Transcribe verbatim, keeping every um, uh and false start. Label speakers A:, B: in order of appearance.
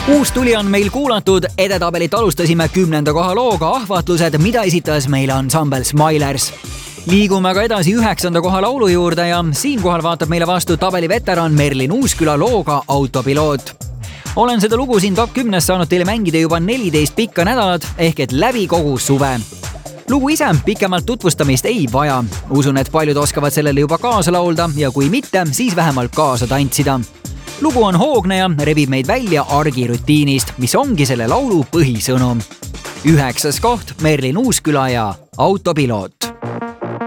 A: uus tuli on meil kuulatud, edetabelit alustasime kümnenda koha looga Ahvatlused, mida esitas meile ansambel Smilers. Liigume aga edasi üheksanda koha laulu juurde ja siinkohal vaatab meile vastu tabeli veteran Merlin Uusküla looga Autopiloot. Olen seda lugu siin top kümnes saanud teile mängida juba neliteist pikka nädalat ehk et läbi kogu suve. Lugu ise pikemalt tutvustamist ei vaja. Usun, et paljud oskavad sellele juba kaasa laulda ja kui mitte, siis vähemalt kaasa tantsida. Lugu on hoogne ja rebib meid välja argirutiinist, mis ongi selle laulu põhisõnum. Üheksas koht Merlin Uusküla ja Autopiloot.